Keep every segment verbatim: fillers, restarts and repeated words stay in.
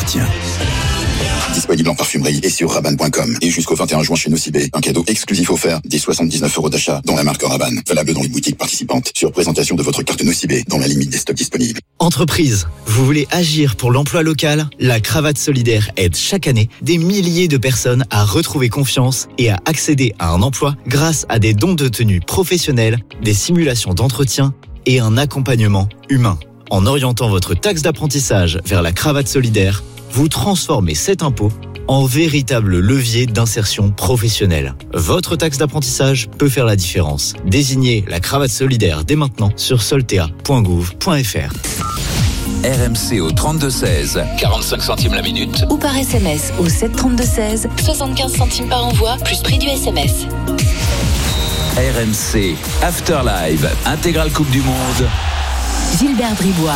appartient. Disponible en parfumerie et sur Rabanne point com. Et jusqu'au vingt et un juin chez Nocibé, un cadeau exclusif offert dès soixante-dix-neuf euros d'achat dans la marque Rabanne. Valable dans les boutiques participantes sur présentation de votre carte Nocibé dans la limite des stocks disponibles. Entreprise, vous voulez agir pour l'emploi local ? La Cravate Solidaire aide chaque année des milliers de personnes à retrouver confiance et à accéder à un emploi grâce à des dons de tenue professionnels, des simulations d'entretien et un accompagnement humain. En orientant votre taxe d'apprentissage vers la Cravate Solidaire, vous transformez cet impôt en véritable levier d'insertion professionnelle. Votre taxe d'apprentissage peut faire la différence. Désignez la Cravate Solidaire dès maintenant sur soltea point gouv point f r. R M C au trente-deux seize, quarante-cinq centimes la minute. Ou par S M S au sept trente-deux seize, soixante-quinze centimes par envoi, plus prix du S M S. R M C, After Live, intégrale Coupe du Monde. Gilbert Bribois.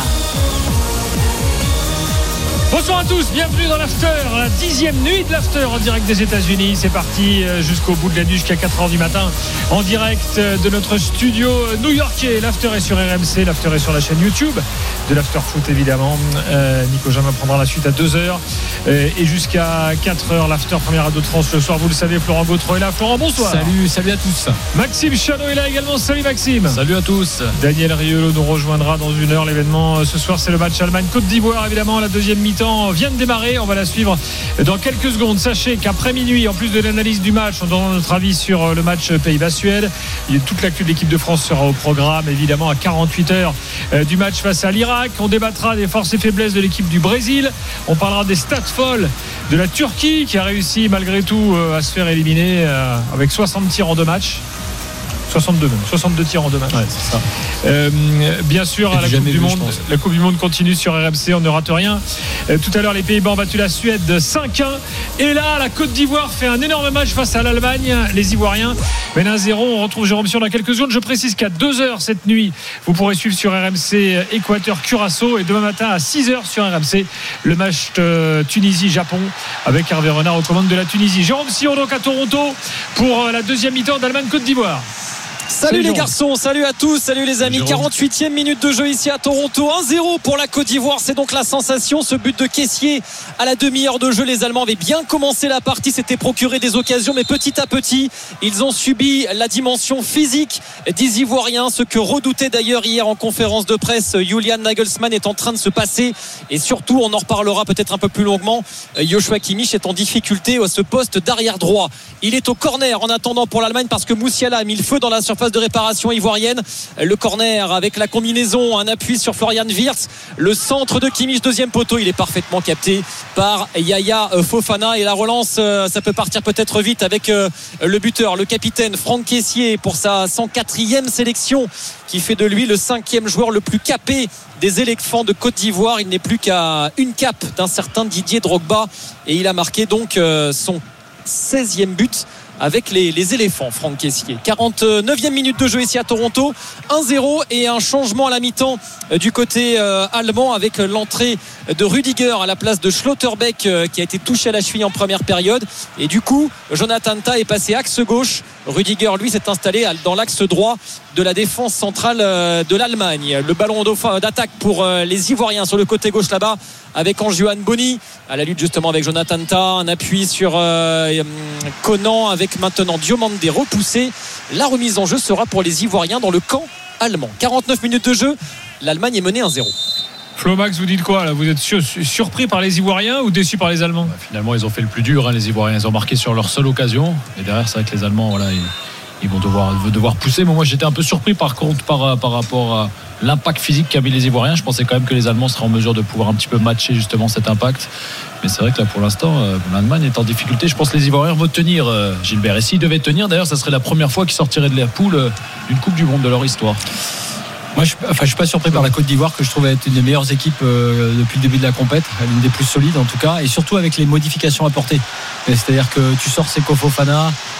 Bonsoir à tous, bienvenue dans l'After, la dixième nuit de l'After en direct des États-Unis. C'est parti jusqu'au bout de la nuit, jusqu'à quatre heures du matin, en direct de notre studio new-yorkais. L'After est sur R M C, l'After est sur la chaîne YouTube de l'After Foot évidemment. Euh, Nico Jamin prendra la suite à deux heures euh, et jusqu'à quatre heures. L'After, première radio de France le soir, vous le savez. Florent Gautreau est là. Florent, bonsoir. Salut, salut à tous. Maxime Chanot est là également. Salut Maxime. Salut à tous. Daniel Riolo nous rejoindra dans une heure. L'événement ce soir, c'est le match Allemagne-Côte d'Ivoire évidemment. La deuxième mi-temps vient de démarrer, on va la suivre dans quelques secondes. Sachez qu'après minuit, en plus de l'analyse du match, on donnera notre avis sur le match Pays-Bas-Suède. Toute l'actu de l'équipe de France sera au programme, évidemment à quarante-huit heures du match face à l'Irak. On débattra des forces et faiblesses de l'équipe du Brésil. On parlera des stats folles de la Turquie qui a réussi malgré tout à se faire éliminer avec soixante tirs en deux matchs. soixante-deux même, soixante-deux tirs en deux matchs. Ouais, c'est ça. Euh, bien sûr, à la Coupe du vu, Monde, la Coupe du Monde continue sur R M C, on ne rate rien. Euh, tout à l'heure, les Pays-Bas ont battu la Suède cinq un. Et là, la Côte d'Ivoire fait un énorme match face à l'Allemagne. Les Ivoiriens mènent un zéro. On retrouve Jérôme Sion dans quelques secondes. Je précise qu'à deux heures cette nuit, vous pourrez suivre sur R M C Équateur-Curaçao. Et demain matin à six heures sur R M C, le match euh, Tunisie-Japon avec Hervé Renard aux commandes de la Tunisie. Jérôme Sion donc à Toronto pour la deuxième mi-temps d'Allemagne-Côte d'Ivoire. Salut les garçons, salut à tous, salut les amis. quarante-huitième minute de jeu ici à Toronto, un zéro pour la Côte d'Ivoire, c'est donc la sensation. Ce but de Kessié à la demi-heure de jeu, les Allemands avaient bien commencé la partie, s'étaient procuré des occasions, mais petit à petit ils ont subi la dimension physique des Ivoiriens. Ce que redoutait d'ailleurs hier en conférence de presse Julian Nagelsmann est en train de se passer. Et surtout, on en reparlera peut-être un peu plus longuement, Joshua Kimmich est en difficulté à ce poste d'arrière droit. Il est au corner en attendant pour l'Allemagne parce que Moussiala a mis le feu dans la surface de réparation ivoirienne. Le corner avec la combinaison, un appui sur Florian Wirtz, le centre de Kimmich, deuxième poteau, il est parfaitement capté par Yaya Fofana et la relance, ça peut partir peut-être vite avec le buteur, le capitaine Franck Kessié pour sa cent quatrième sélection qui fait de lui le cinquième joueur le plus capé des éléphants de Côte d'Ivoire. Il n'est plus qu'à une cape d'un certain Didier Drogba et il a marqué donc son seizième but avec les, les éléphants, Franck Kessié. quarante-neuvième minute de jeu ici à Toronto, un zéro et un changement à la mi-temps du côté euh, allemand avec l'entrée de Rudiger à la place de Schlotterbeck euh, qui a été touché à la cheville en première période et du coup Jonathan Tah est passé axe gauche. Rudiger lui s'est installé dans l'axe droit de la défense centrale euh, de l'Allemagne. Le ballon d'attaque pour euh, les Ivoiriens sur le côté gauche là-bas avec Anjuan Boni à la lutte justement avec Jonathan Tah, un appui sur euh, Conan avec maintenant Diomandé repoussé. La remise en jeu sera pour les Ivoiriens dans le camp allemand. quarante-neuf minutes de jeu, l'Allemagne est menée un zéro. Flo Max, vous dites quoi là? Vous êtes sur, surpris par les Ivoiriens ou déçus par les Allemands? Bah, finalement ils ont fait le plus dur, hein, les Ivoiriens. Ils ont marqué sur leur seule occasion et derrière c'est vrai que les Allemands voilà, ils, ils vont devoir, devoir pousser. Mais moi j'étais un peu surpris par contre par, par rapport à l'impact physique qu'avaient les Ivoiriens. Je pensais quand même que les Allemands seraient en mesure de pouvoir un petit peu matcher justement cet impact. Mais c'est vrai que là pour l'instant euh, l'Allemagne est en difficulté. Je pense que les Ivoiriens vont tenir, euh, Gilbert. Et s'ils devaient tenir d'ailleurs, ça serait la première fois qu'ils sortiraient de la poule euh, d'une Coupe du Monde de leur histoire. Moi, je, enfin, je suis pas surpris par la Côte d'Ivoire que je trouve être une des meilleures équipes euh, depuis le début de la compète, l'une des plus solides en tout cas, et surtout avec les modifications apportées. C'est-à-dire que tu sors Seko Fofana,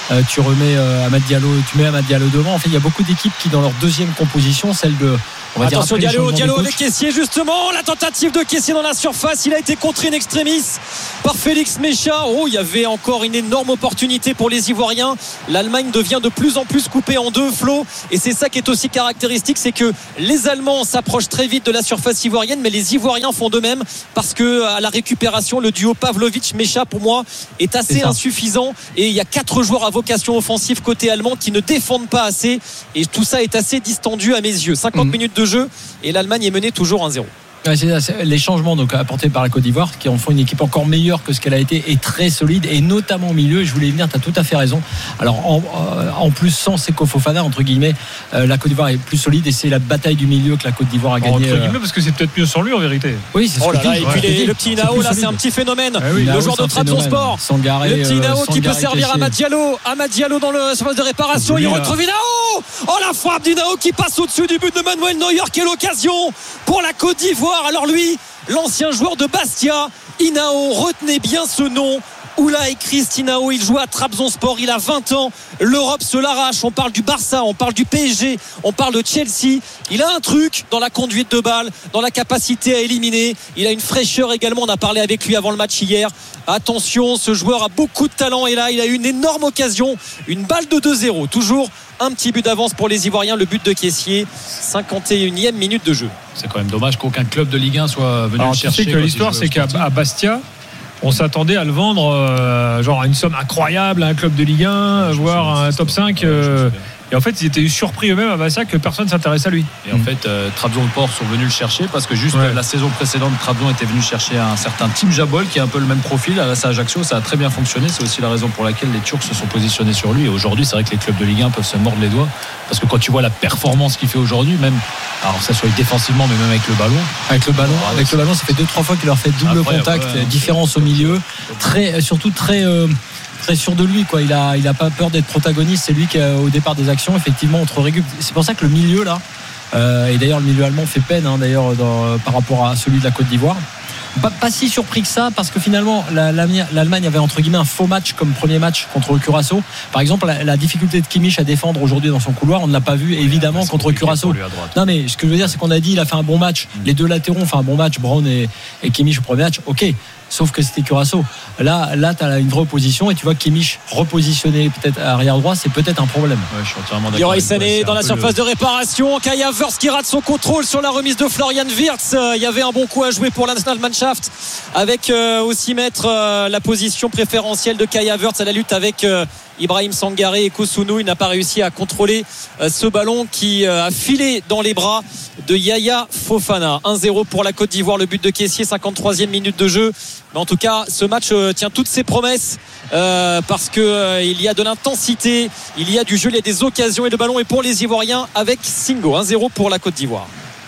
euh, tu remets euh, Amad Diallo, tu mets Amad Diallo devant. En fait, il y a beaucoup d'équipes qui dans leur deuxième composition, celle de on va attention dire Diallo, Diallo avec Kessié justement, la tentative de Kessié dans la surface, il a été contré in extremis par Félix Mécha. Oh, il y avait encore une énorme opportunité pour les Ivoiriens. L'Allemagne devient de plus en plus coupée en deux, Flo, et c'est ça qui est aussi caractéristique, c'est que les Allemands s'approchent très vite de la surface ivoirienne, mais les Ivoiriens font de même parce que à la récupération, le duo Pavlovic-Mécha pour moi est assez insuffisant, et il y a quatre joueurs à vocation offensive côté allemand qui ne défendent pas assez, et tout ça est assez distendu à mes yeux. cinquante mmh. minutes de jeu et l'Allemagne est menée toujours un zéro. Ouais, c'est, c'est les changements donc apportés par la Côte d'Ivoire qui en font une équipe encore meilleure que ce qu'elle a été et très solide, et notamment au milieu. Et je voulais y venir, tu as tout à fait raison. Alors en, euh, en plus sans Seko Fofana entre guillemets, euh, la Côte d'Ivoire est plus solide, et c'est la bataille du milieu que la Côte d'Ivoire a gagné. Entre guillemets, parce que c'est peut-être mieux sans lui en vérité. Oui, c'est ce oh là que là, dis, et ouais. puis les, c'est le petit Nao là, c'est un petit phénomène. Ah oui, le joueur de Trabzonspor, Sangaré, le petit Nao euh, qui peut Sangaré servir à Amad Diallo. Amad Diallo dans le surface de réparation, il retrouve Nao. Oh, la frappe du Nao qui passe au-dessus du but de Manuel Neuer. Quelle occasion pour la Côte d'Ivoire. Alors lui, l'ancien joueur de Bastia, Inao, retenez bien ce nom, Oulay Christinao, il joue à Trabzonspor, il a vingt ans, l'Europe se l'arrache, on parle du Barça, on parle du P S G, on parle de Chelsea, il a un truc dans la conduite de balle, dans la capacité à éliminer, il a une fraîcheur également, on a parlé avec lui avant le match hier. Attention, ce joueur a beaucoup de talent, et là il a eu une énorme occasion, une balle de deux zéro, toujours un petit but d'avance pour les Ivoiriens, le but de Kessié, cinquante et unième minute de jeu. C'est quand même dommage qu'aucun club de Ligue un soit venu Alors, le chercher. Tu sais que l'histoire, c'est qu'à à Bastia, on s'attendait à le vendre euh, genre à une somme incroyable à un club de Ligue un, ouais, voire un top cinq. Euh, et en fait, ils étaient surpris eux-mêmes à Bastia que personne ne s'intéresse à lui. Et en mmh. fait, euh, Trabzonspor sont venus le chercher parce que juste ouais. la saison précédente, Trabzon était venu chercher un certain Tim Jabol qui a un peu le même profil. À la Ajaccio, ça a très bien fonctionné. C'est aussi la raison pour laquelle les Turcs se sont positionnés sur lui. Et aujourd'hui, c'est vrai que les clubs de Ligue un peuvent se mordre les doigts parce que quand tu vois la performance qu'il fait aujourd'hui, même, alors ça soit défensivement, mais même avec le ballon, avec le ballon, alors, avec le ballon, ça fait deux trois fois qu'il leur fait double après, contact, ouais, différence au milieu, très, surtout très. Euh, très sûr de lui, quoi. Il a, il a pas peur d'être protagoniste. C'est lui qui est au départ des actions. Effectivement, entre récup. C'est pour ça que le milieu là, euh, et d'ailleurs le milieu allemand fait peine, hein, d'ailleurs dans, par rapport à celui de la Côte d'Ivoire. Pas, pas si surpris que ça, parce que finalement la, la, l'Allemagne avait entre guillemets un faux match comme premier match contre le Curaçao. Par exemple, la, la difficulté de Kimmich à défendre aujourd'hui dans son couloir, on ne l'a pas vu évidemment ouais, contre le Curaçao. Non mais ce que je veux dire, c'est qu'on a dit il a fait un bon match. Mmh. Les deux latéraux ont fait un bon match, Brown et, et Kimmich au premier match. Ok. Sauf que c'était Curaçao. Là, là, tu as une vraie opposition, et tu vois que Kimmich repositionné peut-être à arrière droit, c'est peut-être un problème. Ouais, je suis entièrement d'accord. Yoray Sané dans la surface le... de réparation. Kai Havertz qui rate son contrôle sur la remise de Florian Wirtz. Il y avait un bon coup à jouer pour la Nationalmannschaft, avec euh, aussi mettre euh, la position préférentielle de Kai Havertz à la lutte avec euh, Ibrahim Sangaré et Kosunu. Il n'a pas réussi à contrôler euh, ce ballon qui euh, a filé dans les bras de Yaya Fofana. un zéro pour la Côte d'Ivoire, le but de Kessié, cinquante-troisième minute de jeu. Mais en tout cas, ce match euh, tient toutes ses promesses euh, parce qu'il euh, y a de l'intensité, il y a du jeu, il y a des occasions, et le ballon est pour les Ivoiriens avec Singo. un zéro pour la Côte d'Ivoire.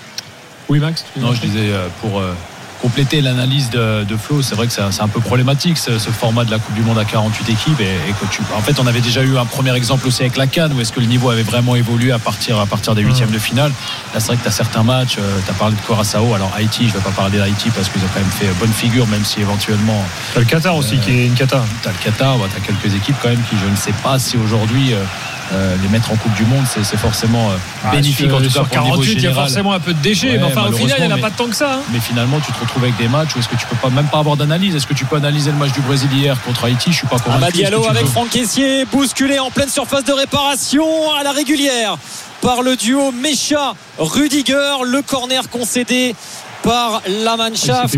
Oui, Max. Non, je disais euh, pour euh, compléter l'analyse de, de Flo, c'est vrai que c'est, c'est un peu problématique ce, ce format de la Coupe du Monde à quarante-huit équipes, et, et que tu, en fait on avait déjà eu un premier exemple aussi avec la CAN, où est-ce que le niveau avait vraiment évolué à partir, à partir des huitièmes de finale. Là c'est vrai que tu as certains matchs, euh, tu as parlé de Curaçao, alors Haïti, je ne vais pas parler d'Haïti parce qu'ils ont quand même fait bonne figure, même si éventuellement tu as le Qatar aussi euh, qui est une cata. Tu as le Qatar, ouais, tu as quelques équipes quand même qui, je ne sais pas si aujourd'hui euh, Euh, les mettre en Coupe du Monde, c'est, c'est forcément euh, ah, bénéfique. Sur, en tout cas sur pour quarante-huit, il y a forcément un peu de déchets, ouais, mais enfin au final il n'y en a pas tant que ça, hein. Mais finalement tu te retrouves avec des matchs où est-ce que tu peux pas, même pas avoir d'analyse. Est-ce que tu peux analyser le match du Brésil hier contre Haïti? Je suis pas convaincu. Amad Diallo avec Franck Kessié, bousculé en pleine surface de réparation à la régulière par le duo Mécha Rudiger. Le corner concédé par la Mannschaft.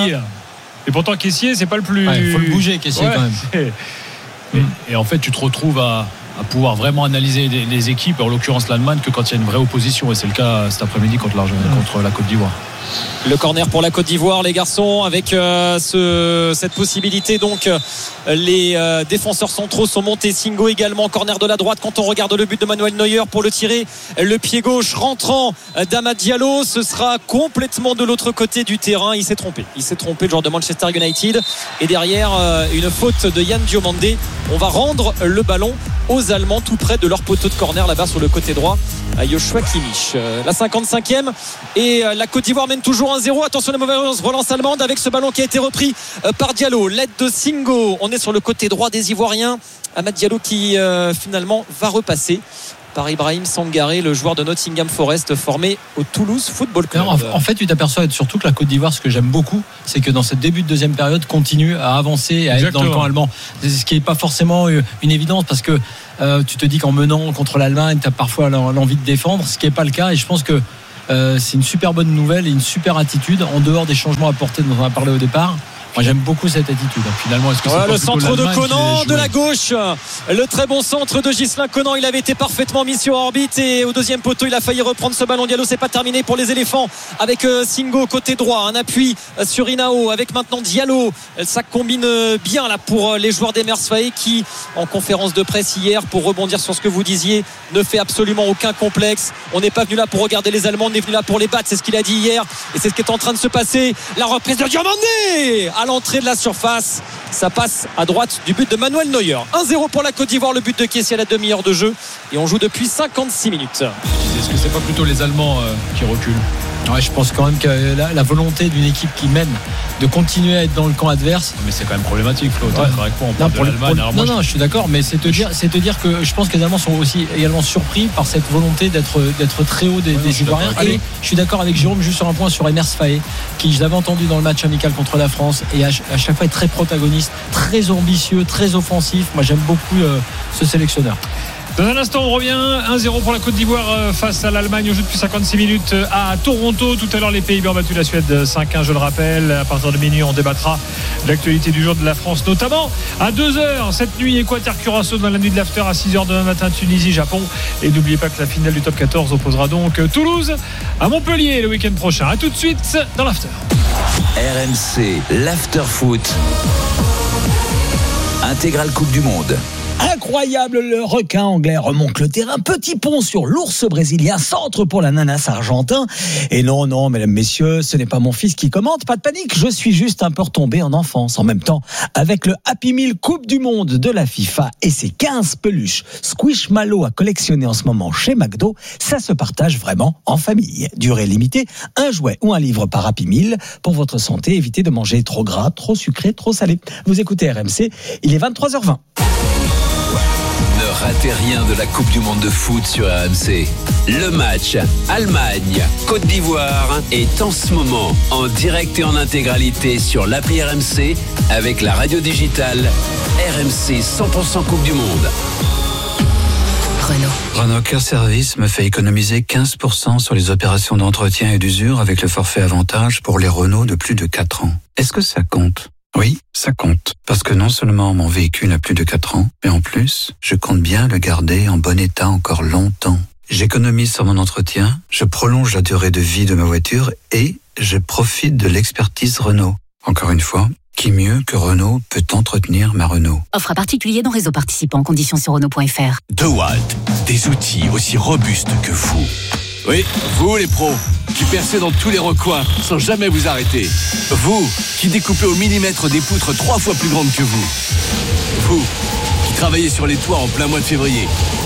Et pourtant Kessié c'est pas le plus. Il ouais, faut le bouger Kessié ouais, quand même. Et, et en fait tu te retrouves à à pouvoir vraiment analyser les, les équipes, en l'occurrence l'Allemagne, que quand il y a une vraie opposition, et c'est le cas cet après-midi contre, contre la Côte d'Ivoire. Le corner pour la Côte d'Ivoire, les garçons, avec euh, ce, cette possibilité. Donc euh, les euh, défenseurs centraux sont montés. Singo également, corner de la droite. Quand on regarde le but de Manuel Neuer pour le tirer, le pied gauche rentrant d'Amad Diallo, ce sera complètement de l'autre côté du terrain. Il s'est trompé, il s'est trompé, le joueur de Manchester United. Et derrière, euh, une faute de Yann Diomandé. On va rendre le ballon aux Allemands, tout près de leur poteau de corner là-bas sur le côté droit, à Joshua Kimmich. Euh, la cinquante-cinquième, et euh, la Côte d'Ivoire mène mène toujours un zéro. Attention, la mauvaise relance allemande avec ce ballon qui a été repris par Diallo. L'aide de Singo. On est sur le côté droit des Ivoiriens. Amad Diallo qui euh, finalement va repasser par Ibrahim Sangaré, le joueur de Nottingham Forest formé au Toulouse Football Club. En, en fait, tu t'aperçois surtout que la Côte d'Ivoire, ce que j'aime beaucoup, c'est que dans cette début de deuxième période, continue à avancer et à Exactement. être dans le camp allemand. C'est ce qui n'est pas forcément une évidence parce que euh, tu te dis qu'en menant contre l'Allemagne, tu as parfois l'envie de défendre, ce qui n'est pas le cas. Et je pense que euh, c'est une super bonne nouvelle et une super attitude en dehors des changements apportés dont on a parlé au départ. Moi j'aime beaucoup cette attitude. Finalement, est-ce que voilà, c'est le centre de Conan de la gauche, le très bon centre de Ghislain Conan, il avait été parfaitement mis sur orbite et au deuxième poteau il a failli reprendre ce ballon. Diallo, c'est pas terminé pour les éléphants avec euh, Singo côté droit, un appui euh, sur Inao avec maintenant Diallo. Ça combine euh, bien là pour euh, les joueurs d'Emers Faé qui en conférence de presse hier, pour rebondir sur ce que vous disiez, ne fait absolument aucun complexe. On n'est pas venu là pour regarder les Allemands, on est venu là pour les battre, c'est ce qu'il a dit hier et c'est ce qui est en train de se passer. La reprise de Diomandé à l'entrée de la surface, ça passe à droite du but de Manuel Neuer. un zéro pour la Côte d'Ivoire, le but de Kessie à la demi-heure de jeu et on joue depuis cinquante-six minutes. Est-ce que c'est pas plutôt les Allemands euh, qui reculent? Ouais, je pense quand même que la, la volonté d'une équipe qui mène de continuer à être dans le camp adverse. Mais c'est quand même problématique, Flo. Ouais. On parle non, de l'Allemagne. pour, non, non, je suis d'accord, mais c'est te dire, c'est te dire que je pense que les Allemands sont aussi également surpris par cette volonté d'être, d'être très haut des, ouais, des Ivoiriens. Et je suis d'accord avec Jérôme juste sur un point sur Emers Faé, qui je l'avais entendu dans le match amical contre la France et à, à chaque fois est très protagoniste, très ambitieux, très offensif. Moi, j'aime beaucoup euh, ce sélectionneur. Dans un instant, on revient. un zéro pour la Côte d'Ivoire face à l'Allemagne. On joue depuis cinquante-six minutes à Toronto. Tout à l'heure, les Pays-Bas ont battu la Suède cinq un, je le rappelle. À partir de minuit, on débattra de l'actualité du jour de la France, notamment à deux heures. Cette nuit, Équateur Curaçao dans la nuit de l'after à six heures demain matin, Tunisie, Japon. Et n'oubliez pas que la finale du top quatorze opposera donc Toulouse à Montpellier le week-end prochain. A tout de suite dans l'after. R M C, l'after foot. Intégrale Coupe du Monde. Incroyable, le requin anglais remonte le terrain. Petit pont sur l'ours brésilien, centre pour l'ananas argentin. Et non, non, mesdames, messieurs, ce n'est pas mon fils qui commente. Pas de panique, je suis juste un peu retombé en enfance. En même temps, avec le Happy Meal Coupe du Monde de la FIFA et ses quinze peluches Squishmallow à collectionner en ce moment chez McDo, ça se partage vraiment en famille. Durée limitée, un jouet ou un livre par Happy Meal. Pour votre santé, évitez de manger trop gras, trop sucré, trop salé. Vous écoutez R M C, il est vingt-trois heures vingt. Ne ratez rien de la Coupe du Monde de foot sur R M C. Le match Allemagne-Côte d'Ivoire est en ce moment en direct et en intégralité sur l'appli R M C avec la radio digitale R M C cent pour cent Coupe du Monde. Renault. Renault Care Service me fait économiser quinze pour cent sur les opérations d'entretien et d'usure avec le forfait avantage pour les Renault de plus de quatre ans. Est-ce que ça compte ? Oui, ça compte. Parce que non seulement mon véhicule a plus de quatre ans, mais en plus, je compte bien le garder en bon état encore longtemps. J'économise sur mon entretien, je prolonge la durée de vie de ma voiture et je profite de l'expertise Renault. Encore une fois, qui mieux que Renault peut entretenir ma Renault ? Offre à particulier dans réseau participant. Conditions sur Renault point F R. DeWalt, des outils aussi robustes que vous. Oui, vous les pros, qui percez dans tous les recoins sans jamais vous arrêter. Vous, qui découpez au millimètre des poutres trois fois plus grandes que vous. Vous, qui travaillez sur les toits en plein mois de février.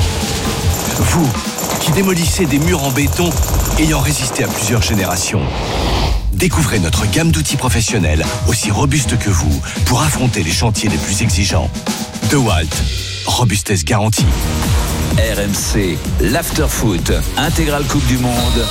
Vous, qui démolissez des murs en béton ayant résisté à plusieurs générations. Découvrez notre gamme d'outils professionnels aussi robustes que vous pour affronter les chantiers les plus exigeants. DeWalt, robustesse garantie. R M C, l'after-foot, intégrale Coupe du Monde.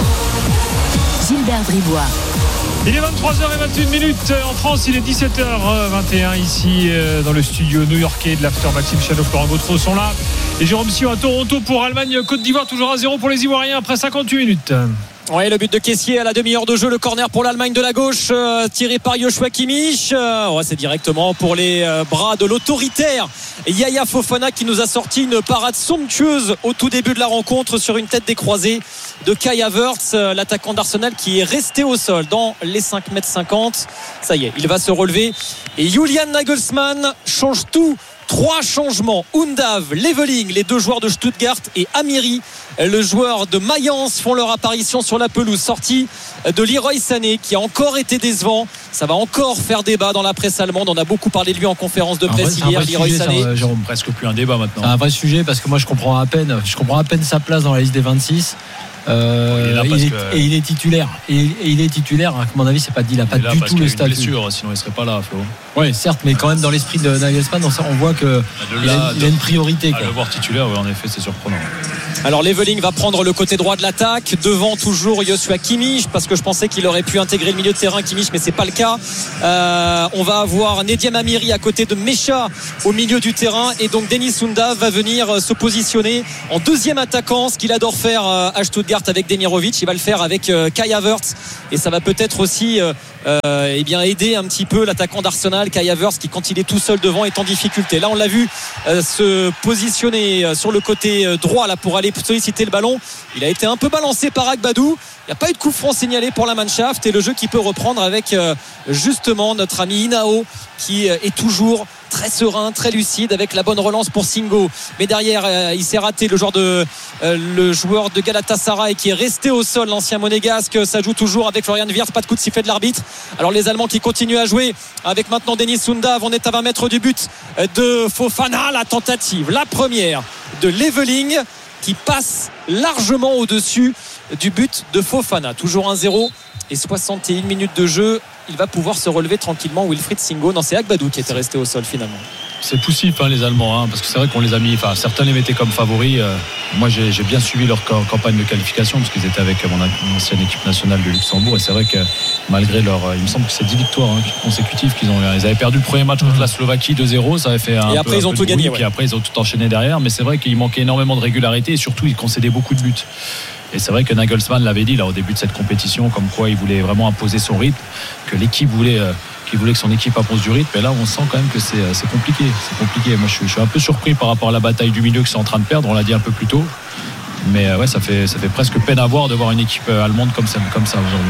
Gilbert Bribois. Il est vingt-trois heures vingt-et-une minutes en France, il est dix-sept heures vingt et un ici dans le studio new-yorkais de l'After. Maxime Chano, Florent Gautreau sont là. Et Jérôme Sion à Toronto pour Allemagne, Côte d'Ivoire, toujours à zéro pour les Ivoiriens après cinquante-huit minutes. Oui, le but de Kessié à la demi-heure de jeu, le corner pour l'Allemagne de la gauche, euh, tiré par Joshua Kimmich. Euh, ouais, c'est directement pour les euh, bras de l'autoritaire Yaya Fofana qui nous a sorti une parade somptueuse au tout début de la rencontre sur une tête décroisée de Kai Havertz, euh, l'attaquant d'Arsenal qui est resté au sol dans les cinq mètres cinquante. Ça y est, il va se relever. Et Julian Nagelsmann change tout. Trois changements, Undav, Leveling, les deux joueurs de Stuttgart, et Amiri, le joueur de Mayence, font leur apparition sur la pelouse. Sortie de Leroy Sané qui a encore été décevant. Ça va encore faire débat dans la presse allemande. On a beaucoup parlé de lui en conférence de presse hier, Leroy Sané. Ça, Jérôme, presque plus un débat maintenant. C'est un vrai sujet parce que moi je comprends à peine, je comprends à peine sa place dans la liste des vingt-six. Euh, il est il est, que... et il est titulaire. Et, et il est titulaire. À mon avis, c'est pas dit. Il a pas il du tout le statut. Blessure, sinon il serait pas là, Flo. Oui, certes, mais quand même dans l'esprit de Nagelsmann, on voit que il, a, il a une priorité. À quoi. le voir titulaire, oui, en effet, c'est surprenant. Alors Leveling va prendre le côté droit de l'attaque, devant toujours Joshua Kimmich, parce que je pensais qu'il aurait pu intégrer le milieu de terrain Kimmich, mais c'est pas le cas. Euh, on va avoir Nedjem Amiri à côté de Mecha au milieu du terrain, et donc Denis Sundav va venir se positionner en deuxième attaquant, ce qu'il adore faire à Stuttgart avec Demirovic. Il va le faire avec Kai Havertz, et ça va peut-être aussi euh, eh bien aider un petit peu l'attaquant d'Arsenal, Kai Havertz, qui quand il est tout seul devant est en difficulté. Là on l'a vu euh, se positionner sur le côté droit là pour aller solliciter le ballon. Il a été un peu balancé par Agbadou. Il n'y a pas eu de coup franc signalé pour la Mannschaft, et le jeu qui peut reprendre avec euh, justement notre ami Inao, qui euh, est toujours très serein, très lucide, avec la bonne relance pour Singo. Mais derrière euh, il s'est raté, le joueur de euh, le joueur de Galatasaray qui est resté au sol, l'ancien monégasque. Ça joue toujours avec Florian Wirtz, pas de coup de sifflet de l'arbitre. Alors les Allemands qui continuent à jouer avec maintenant Denis Sundav. On est à vingt mètres du but de Fofana. La tentative, la première de Leveling, qui passe largement au-dessus du but de Fofana. Toujours un zéro et soixante et une minutes de jeu. Il va pouvoir se relever tranquillement, Wilfried Singo. Non, c'est Agbadou qui était resté au sol finalement. C'est poussif hein, les Allemands, hein, parce que c'est vrai qu'on les a mis, enfin certains les mettaient comme favoris. Euh, moi j'ai, j'ai bien suivi leur campagne de qualification, parce qu'ils étaient avec mon, mon ancienne équipe nationale de Luxembourg, et c'est vrai que malgré leur, il me semble que c'est dix victoires hein, consécutives qu'ils ont. Ils avaient perdu le premier match contre la Slovaquie deux zéro, ça avait fait un et peu, après ils un ont peu tout de gagné, bruit, ouais. Puis après ils ont tout enchaîné derrière, mais c'est vrai qu'il manquait énormément de régularité, et surtout ils concédaient beaucoup de buts. Et c'est vrai que Nagelsmann l'avait dit là au début de cette compétition, comme quoi il voulait vraiment imposer son rythme, que l'équipe voulait, euh, qu'il voulait que son équipe impose du rythme. Et là, on sent quand même que c'est, c'est compliqué. C'est compliqué. Moi, je suis, je suis un peu surpris par rapport à la bataille du milieu que c'est en train de perdre. On l'a dit un peu plus tôt. Mais euh, ouais, ça fait, ça fait presque peine à voir de voir une équipe allemande comme ça, comme ça aujourd'hui.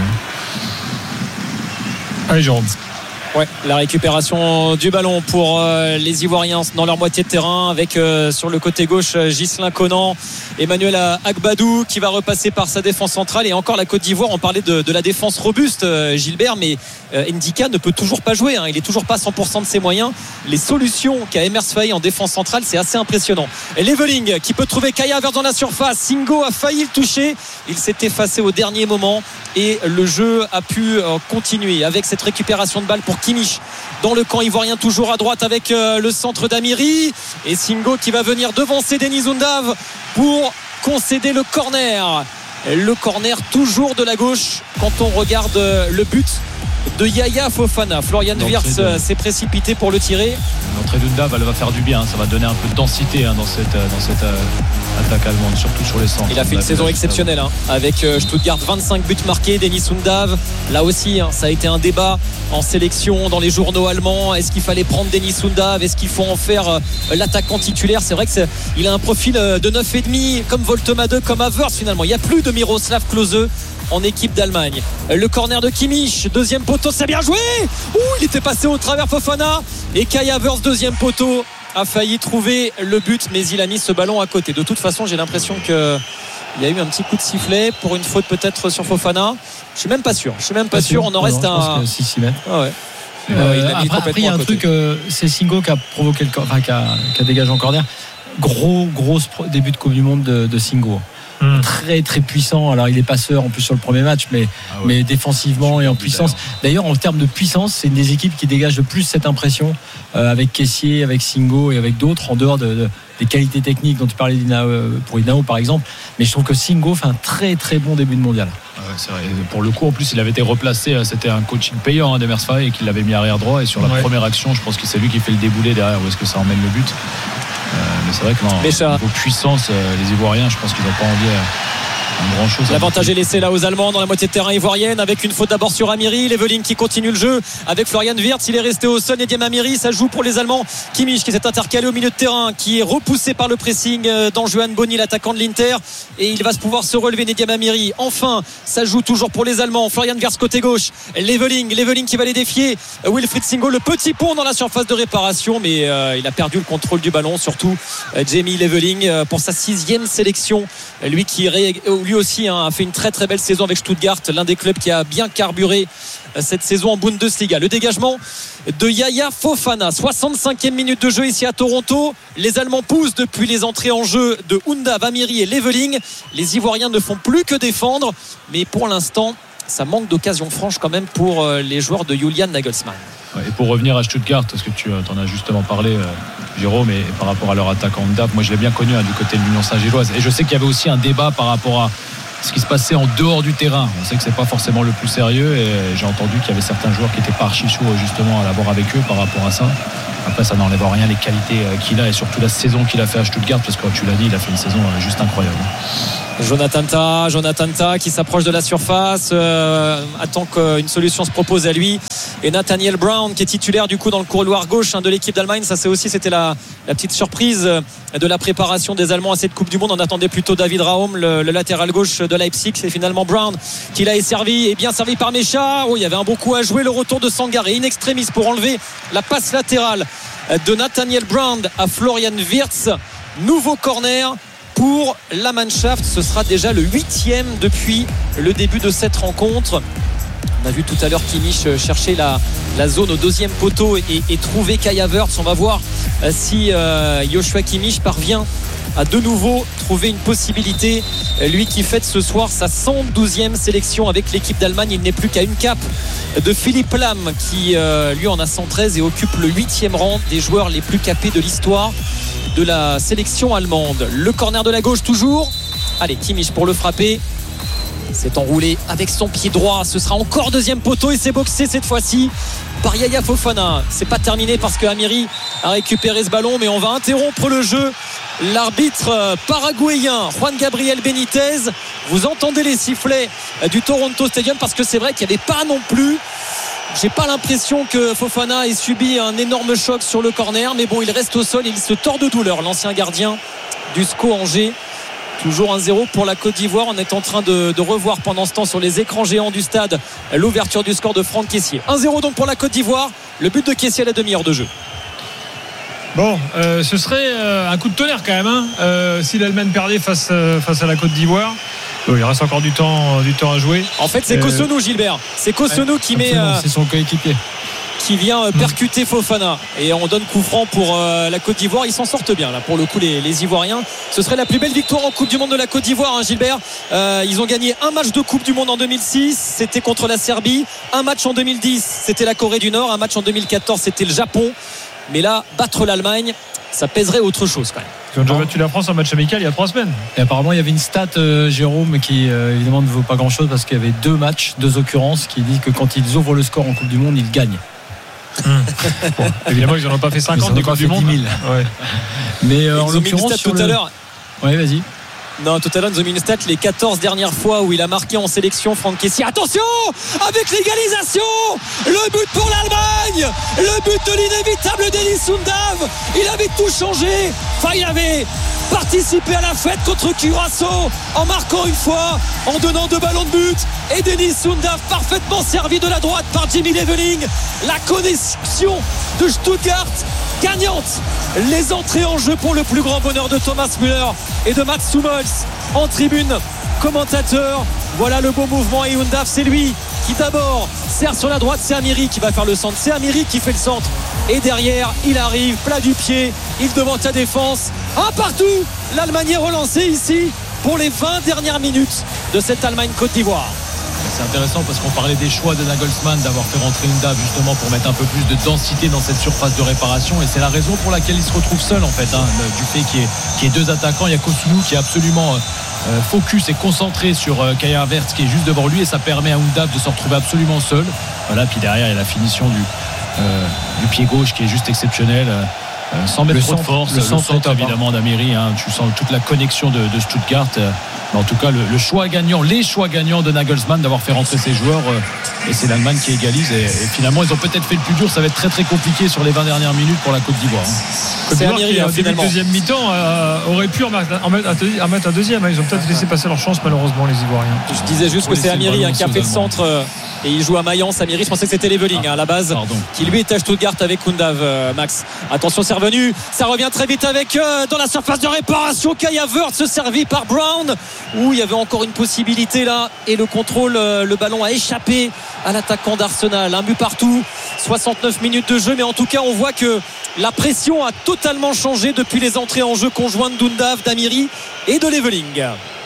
Allez, Jérôme. Ouais, la récupération du ballon pour euh, les Ivoiriens dans leur moitié de terrain, avec euh, sur le côté gauche Ghislain Conan, Emmanuel Agbadou qui va repasser par sa défense centrale. Et encore la Côte d'Ivoire, on parlait de, de la défense robuste, euh, Gilbert, mais euh, Ndika ne peut toujours pas jouer, hein. Il est toujours pas à cent pour cent de ses moyens. Les solutions qu'a Emers Faye en défense centrale, c'est assez impressionnant. Et Leveling qui peut trouver Kai Havertz dans la surface. Singo a failli le toucher, il s'est effacé au dernier moment, et le jeu a pu euh, continuer avec cette récupération de balle pour Kimmich dans le camp ivoirien, toujours à droite avec euh, le centre d'Amiri, et Singo qui va venir devancer Denis Sundav pour concéder le corner. Le corner toujours de la gauche quand on regarde euh, le but de Yaya Fofana. Florian Wirtz de... s'est précipité pour le tirer. L'entrée de Sundav, elle va faire du bien, ça va donner un peu de densité hein, dans cette, dans cette euh, attaque allemande, surtout sur les centres. Il a fait une saison exceptionnelle hein, avec euh, Stuttgart, vingt-cinq buts marqués. Denis Sundav, là aussi hein, ça a été un débat en sélection dans les journaux allemands. Est-ce qu'il fallait prendre Denis Sundav? Est-ce qu'il faut en faire euh, l'attaquant titulaire? C'est vrai qu'il a un profil euh, de neuf virgule cinq comme Voltemade, comme Havertz finalement. Il n'y a plus de Miroslav Klose en équipe d'Allemagne. Le corner de Kimmich, deuxième poteau, c'est bien joué. Ouh, il était passé au travers Fofana, et Kai Havertz, deuxième poteau, a failli trouver le but, mais il a mis ce ballon à côté. De toute façon, j'ai l'impression que il y a eu un petit coup de sifflet pour une faute peut-être sur Fofana. Je suis même pas sûr. Je suis même pas, pas sûr. sûr. On en reste non, à six six mètres. Ah ouais. Euh, euh, il a après, après, il y a un truc, euh, c'est Singo qui a provoqué le, enfin, qui a, qui a dégagé en corner. Gros, gros début de Coupe du Monde de, de Singo. Mmh. Très très puissant. Alors il est passeur en plus sur le premier match, mais, ah ouais. mais défensivement et en puissance. D'ailleurs. D'ailleurs en termes de puissance, c'est une des équipes qui dégage le plus cette impression euh, avec Kessié, avec Singo et avec d'autres, en dehors de, de, des qualités techniques dont tu parlais pour Inao par exemple. Mais je trouve que Singo fait un très très bon début de mondial. Ah ouais, c'est vrai. Pour le coup en plus il avait été replacé, c'était un coaching payant hein, d'Emers Faye, et qu'il l'avait mis arrière droit, et sur la ouais. première action je pense que c'est lui qui fait le déboulé derrière où est-ce que ça emmène le but. Euh, mais c'est vrai que non, niveau puissance, euh, les Ivoiriens, je pense qu'ils n'ont pas envie euh, grand chose. L'avantage est laissé là aux Allemands dans la moitié de terrain ivoirienne, avec une faute d'abord sur Amiri. Leveling qui continue le jeu avec Florian Wirtz. Il est resté au sol. Nedjem Amiri, ça joue pour les Allemands. Kimmich qui s'est intercalé au milieu de terrain, qui est repoussé par le pressing d'Anjuan Boni, l'attaquant de l'Inter, et il va pouvoir se relever. Nedjem Amiri, enfin, ça joue toujours pour les Allemands. Florian Wirtz côté gauche. Leveling, Leveling qui va les défier. Wilfried Singo, le petit pont dans la surface de réparation, mais euh, il a perdu le contrôle du ballon. Surtout euh, Jamie Leveling euh, pour sa sixième sélection. Lui qui ré... lui aussi hein, a fait une très très belle saison avec Stuttgart, l'un des clubs qui a bien carburé cette saison en Bundesliga. Le dégagement de Yaya Fofana, soixante-cinquième minute de jeu ici à Toronto. Les Allemands poussent depuis les entrées en jeu de Undav, Amiri et Leveling. Les Ivoiriens ne font plus que défendre, mais pour l'instant ça manque d'occasion franche quand même pour les joueurs de Julian Nagelsmann. Et pour revenir à Stuttgart, parce que tu en as justement parlé, euh, Jérôme, et par rapport à leur attaquant Undav, moi je l'ai bien connu hein, du côté de l'Union Saint-Gilloise, et je sais qu'il y avait aussi un débat par rapport à ce qui se passait en dehors du terrain. On sait que c'est pas forcément le plus sérieux, et j'ai entendu qu'il y avait certains joueurs qui étaient pas archi chauds justement à l'avoir avec eux par rapport à ça. Après, ça n'enlève en rien les qualités qu'il a et surtout la saison qu'il a fait à Stuttgart, parce que comme tu l'as dit, il a fait une saison juste incroyable. Jonathan Tah, Jonathan Tah qui s'approche de la surface, euh, attend qu'une solution se propose à lui. Et Nathaniel Brown qui est titulaire du coup dans le couloir gauche hein, de l'équipe d'Allemagne. Ça c'est aussi c'était la, la petite surprise de la préparation des Allemands à cette Coupe du Monde. On attendait plutôt David Raum, le, le latéral gauche de Leipzig. C'est finalement Brown qui l'a servi et bien servi par Mecha. Oh, il y avait un bon coup à jouer. Le retour de Sangaré in extremis pour enlever la passe latérale de Nathaniel Brown à Florian Wirtz. Nouveau corner pour la Mannschaft. Ce sera déjà le huitième depuis le début de cette rencontre. On a vu tout à l'heure Kimmich chercher la, la zone au deuxième poteau et, et trouver Kai Havertz. On va voir si euh, Joshua Kimmich parvient à de nouveau trouver une possibilité. Lui qui fête ce soir sa cent douzième sélection avec l'équipe d'Allemagne. Il n'est plus qu'à une cape de Philipp Lahm qui euh, lui en a cent treize et occupe le huitième rang des joueurs les plus capés de l'histoire de la sélection allemande. Le corner de la gauche toujours. Allez, Kimmich pour le frapper. C'est enroulé avec son pied droit. Ce sera encore deuxième poteau et c'est boxé cette fois-ci par Yaya Fofana. C'est pas terminé parce que Amiri a récupéré ce ballon, mais on va interrompre le jeu. L'arbitre paraguayen Juan Gabriel Benitez, vous entendez les sifflets du Toronto Stadium parce que c'est vrai qu'il n'y avait pas non plus, j'ai pas l'impression que Fofana ait subi un énorme choc sur le corner, mais bon, il reste au sol et il se tord de douleur, l'ancien gardien du S C O Angers. Toujours un zéro pour la Côte d'Ivoire. On est en train de, de revoir pendant ce temps sur les écrans géants du stade l'ouverture du score de Franck Kessié. un zéro donc pour la Côte d'Ivoire. Le but de Kessié à la demi-heure de jeu. Bon, euh, ce serait euh, un coup de tonnerre quand même hein, euh, si l'Allemagne perdait face, euh, face à la Côte d'Ivoire. Oh, il reste encore du temps, du temps à jouer. En fait c'est euh... Kosonou Gilbert. C'est Kosonou ouais, qui met euh, c'est son coéquipier qui vient percuter Fofana et on donne coup franc pour euh, la Côte d'Ivoire. Ils s'en sortent bien là pour le coup les, les Ivoiriens. Ce serait la plus belle victoire en Coupe du Monde de la Côte d'Ivoire hein, Gilbert. Euh, ils ont gagné un match de Coupe du Monde en deux mille six, c'était contre la Serbie. Un match en deux mille dix, c'était la Corée du Nord. Un match en deux mille quatorze, c'était le Japon. Mais là, battre l'Allemagne, ça pèserait autre chose quand même. Ils ont déjà battu la France en match amical il y a trois semaines. Et apparemment il y avait une stat euh, Jérôme qui euh, évidemment ne vaut pas grand chose parce qu'il y avait deux matchs, deux occurrences qui dit que quand ils ouvrent le score en Coupe du Monde, ils gagnent. Mmh. Bon, évidemment ils n'en ont pas fait cinquante des Coupes du Monde. dix mille. Ouais. Mais euh, en l'occurrence tout le... à l'heure. Oui, vas-y. Non, tout à l'heure, nous avons mis une stat les quatorze dernières fois où il a marqué en sélection Franck Kessié. Attention, avec l'égalisation, le but pour l'Allemagne, le but de l'inévitable Denis Undav. Il avait tout changé. Enfin, il avait participé à la fête contre Curaçao en marquant une fois, en donnant deux ballons de but. Et Denis Undav parfaitement servi de la droite par Jimmy Leveling. La connexion de Stuttgart gagnante. Les entrées en jeu pour le plus grand bonheur de Thomas Müller et de Mats Hummels en tribune commentateur. Voilà le beau mouvement et Undav c'est lui qui d'abord sert sur la droite. C'est Amiri qui va faire le centre, c'est Amiri qui fait le centre et derrière il arrive plat du pied, il demande sa défense un partout. L'Allemagne est relancée ici pour les vingt dernières minutes de cette Allemagne-Côte d'Ivoire. C'est intéressant parce qu'on parlait des choix de Nagelsmann d'avoir fait rentrer Undav justement pour mettre un peu plus de densité dans cette surface de réparation et c'est la raison pour laquelle il se retrouve seul en fait hein, du fait qu'il y ait, qu'il y ait deux attaquants. Il y a Kosoulou qui est absolument euh, focus et concentré sur euh, Kai Havertz qui est juste devant lui et ça permet à Undav de se retrouver absolument seul. Voilà, puis derrière il y a la finition du, euh, du pied gauche qui est juste exceptionnelle. Euh, sans mettre le trop centre, de force, le, le centre, centre évidemment d'Amiri hein, tu sens toute la connexion de, de Stuttgart euh, mais en tout cas le, le choix gagnant les choix gagnants de Nagelsmann d'avoir fait rentrer ses joueurs euh, et c'est l'Allemagne qui égalise et, et finalement ils ont peut-être fait le plus dur. Ça va être très très compliqué sur les vingt dernières minutes pour la Côte d'Ivoire hein. Côte d'Ivoire qui, au début de deuxième mi-temps euh, aurait pu en mettre, en mettre, en mettre un deuxième hein. Ils ont peut-être laissé passer leur chance malheureusement les Ivoiriens. Je disais juste que c'est Amiri hein, qui a fait le centre euh, et il joue à Mayence. Amiri, je pensais que c'était Leveling ah, hein, à la base pardon. Qui lui est à Stuttgart avec Undav euh, Max. Attention, c'est revenu, ça revient très vite avec euh, dans la surface de réparation Kai Havertz servi par Brown. où il y avait encore une possibilité là, et le contrôle, le ballon a échappé à l'attaquant d'Arsenal. Un but partout, soixante-neuf minutes de jeu, mais en tout cas on voit que la pression a totalement changé depuis les entrées en jeu conjointes d'Undav, d'Amiri et de Leveling.